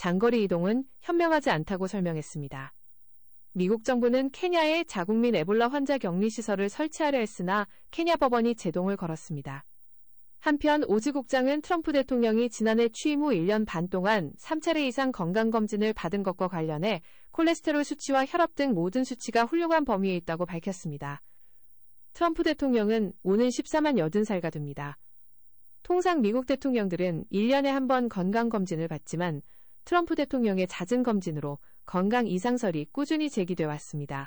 장거리 이동은 현명하지 않다고 설명했습니다. 미국 정부는 케냐에 자국민 에볼라 환자 격리시설을 설치하려 했으나 케냐 법원이 제동을 걸었습니다. 한편 오즈 국장은 트럼프 대통령이 지난해 취임 후 1년 반 동안 3차례 이상 건강검진을 받은 것과 관련해 콜레스테롤 수치와 혈압 등 모든 수치가 훌륭한 범위에 있다고 밝혔습니다. 트럼프 대통령은 오는 14만 80살가 됩니다. 통상 미국 대통령들은 1년에 한 번 건강검진을 받지만 트럼프 대통령의 잦은 검진으로 건강 이상설이 꾸준히 제기돼 왔습니다.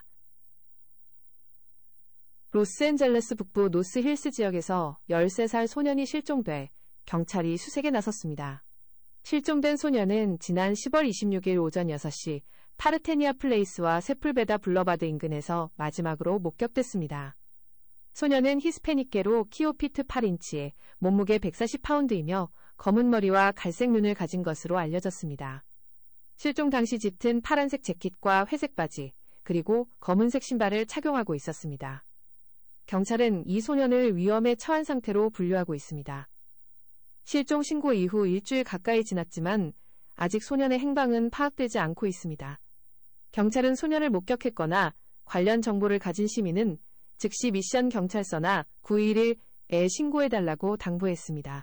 로스앤젤레스 북부 노스힐스 지역에서 13살 소년이 실종돼 경찰이 수색에 나섰습니다. 실종된 소년은 지난 10월 26일 오전 6시 파르테니아 플레이스와 세풀베다 블러바드 인근에서 마지막으로 목격됐습니다. 소년은 히스패닉계로 키오 피트 8인치에 몸무게 140파운드이며 검은 머리와 갈색 눈을 가진 것으로 알려졌습니다. 실종 당시 짙은 파란색 재킷과 회색 바지, 그리고 검은색 신발을 착용하고 있었습니다. 경찰은 이 소년을 위험에 처한 상태로 분류하고 있습니다. 실종 신고 이후 일주일 가까이 지났지만 아직 소년의 행방은 파악되지 않고 있습니다. 경찰은 소년을 목격했거나 관련 정보를 가진 시민은 즉시 미션 경찰서나 911에 신고해달라고 당부했습니다.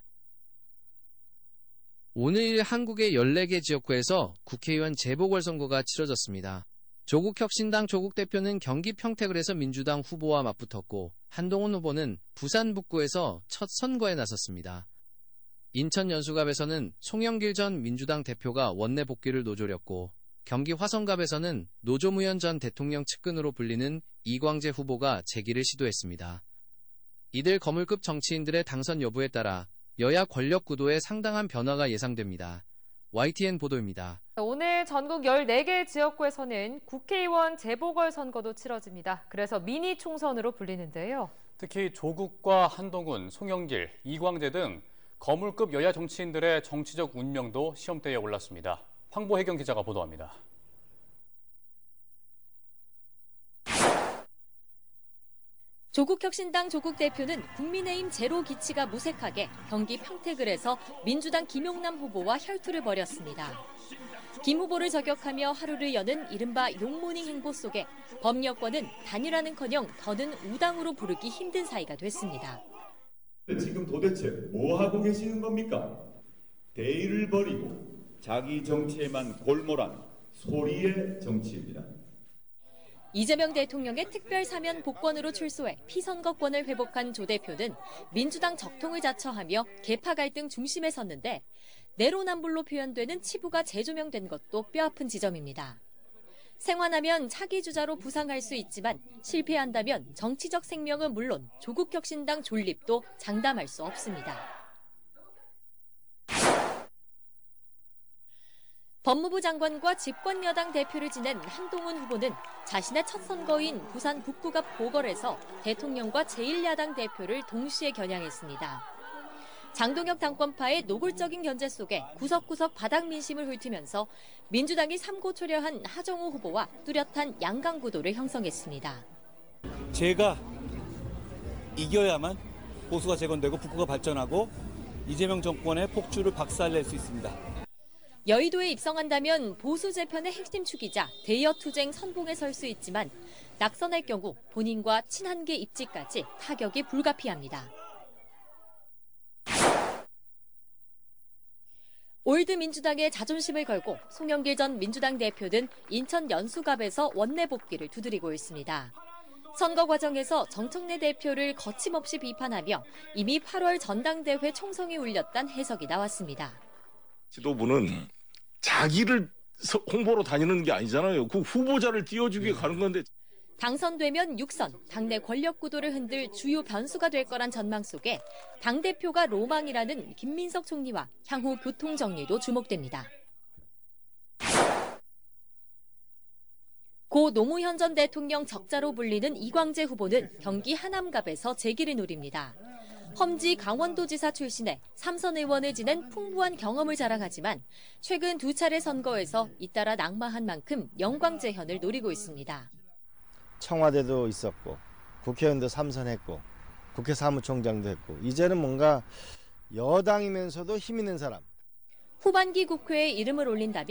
오늘 한국의 14개 지역구에서 국회의원 재보궐선거가 치러졌습니다. 조국혁신당 조국 대표는 경기 평택을에서 민주당 후보와 맞붙었고 한동훈 후보는 부산 북구에서 첫 선거에 나섰습니다. 인천 연수갑에서는 송영길 전 민주당 대표가 원내 복귀를 노조렸고 경기 화성갑에서는 노조무현 전 대통령 측근으로 불리는 이광재 후보가 재기를 시도했습니다. 이들 거물급 정치인들의 당선 여부에 따라 여야 권력 구도에 상당한 변화가 예상됩니다. YTN 보도입니다. 오늘 전국 14개 지역구에서는 국회의원 재보궐선거도 치러집니다. 그래서 미니 총선으로 불리는데요. 특히 조국과 한동훈, 송영길, 이광재 등 거물급 여야 정치인들의 정치적 운명도 시험대에 올랐습니다. 황보혜경 기자가 보도합니다. 조국혁신당 조국 대표는 국민의힘 제로 기치가 무색하게 경기 평택을에서 민주당 김용남 후보와 혈투를 벌였습니다. 김 후보를 저격하며 하루를 여는 이른바 용모닝 행보 속에 범여권은 단일화는커녕 더는 우당으로 부르기 힘든 사이가 됐습니다. 지금 도대체 뭐 하고 계시는 겁니까? 대의를 버리고 자기 정치에만 골몰한 소리의 정치입니다. 이재명 대통령의 특별 사면 복권으로 출소해 피선거권을 회복한 조 대표는 민주당 적통을 자처하며 계파 갈등 중심에 섰는데 내로남불로 표현되는 치부가 재조명된 것도 뼈아픈 지점입니다. 생환하면 차기 주자로 부상할 수 있지만 실패한다면 정치적 생명은 물론 조국혁신당 존립도 장담할 수 없습니다. 법무부 장관과 집권여당 대표를 지낸 한동훈 후보는 자신의 첫 선거인 부산 북구갑 보궐에서 대통령과 제1야당 대표를 동시에 겨냥했습니다. 장동혁 당권파의 노골적인 견제 속에 구석구석 바닥 민심을 훑으면서 민주당이 삼고초려한 하정우 후보와 뚜렷한 양강 구도를 형성했습니다. 제가 이겨야만 보수가 재건되고 북구가 발전하고 이재명 정권의 폭주를 박살낼 수 있습니다. 여의도에 입성한다면 보수 재편의 핵심 축이자 대여투쟁 선봉에 설 수 있지만 낙선할 경우 본인과 친한계 입지까지 타격이 불가피합니다. 올드 민주당의 자존심을 걸고 송영길 전 민주당 대표는 인천 연수갑에서 원내 복귀를 두드리고 있습니다. 선거 과정에서 정청래 대표를 거침없이 비판하며 이미 8월 전당대회 총성이 울렸다는 해석이 나왔습니다. 지도부는 자기를 홍보로 다니는 게 아니잖아요. 그 후보자를 띄워주기 위해 가는 건데. 당선되면 6선, 당내 권력 구도를 흔들 주요 변수가 될 거란 전망 속에 당대표가 로망이라는 김민석 총리와 향후 교통 정리도 주목됩니다. 고 노무현 전 대통령 적자로 불리는 이광재 후보는 경기 하남갑에서 재기를 노립니다. 험지 강원도지사 출신에 3선 의원을 지낸 풍부한 경험을 자랑하지만 최근 2차례 선거에서 잇따라 낙마한 만큼 영광재현을 노리고 있습니다. 청와대도 있었고 국회의원도 3선 했고 국회 사무총장도 했고 이제는 뭔가 여당이면서도 힘 있는 사람. 후반기 국회에 이름을 올린다면